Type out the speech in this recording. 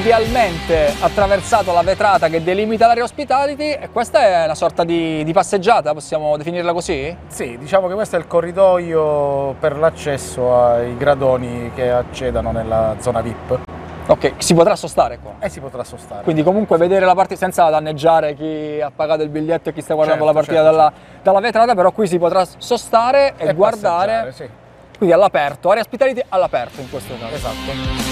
idealmente attraversato la vetrata che delimita l'area hospitality, e questa è una sorta di passeggiata, possiamo definirla così? Sì, diciamo che questo è il corridoio per l'accesso ai gradoni che accedano nella zona VIP. Ok, si potrà sostare qua. E si potrà sostare. Quindi comunque vedere la partita senza danneggiare chi ha pagato il biglietto e chi sta guardando la partita dalla vetrata, però qui si potrà sostare e guardare, sì. quindi all'aperto, area hospitality all'aperto in questo caso. Esatto.